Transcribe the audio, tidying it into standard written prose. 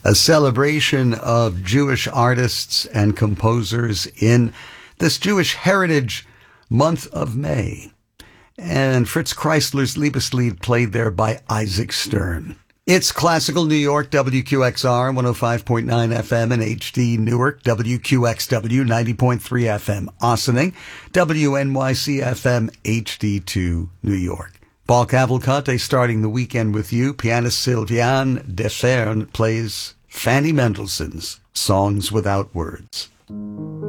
a celebration of Jewish artists and composers in this Jewish Heritage Month of May. And Fritz Kreisler's Liebeslied played there by Isaac Stern. It's Classical New York, WQXR, 105.9 FM in HD Newark, WQXW, 90.3 FM Ossining, WNYC FM, HD2 New York. Paul Cavalcante starting the weekend with you. Pianist Sylviane Deferne plays Fanny Mendelssohn's Songs Without Words.